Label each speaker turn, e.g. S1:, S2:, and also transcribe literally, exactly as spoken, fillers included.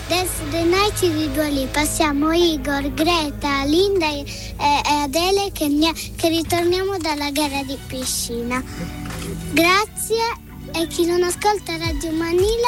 S1: Yesterday Night di Dua Lipa. Siamo Igor, Greta, Linda e, e Adele che, che ritorniamo dalla gara di piscina. Grazie, e chi non ascolta Radio Manila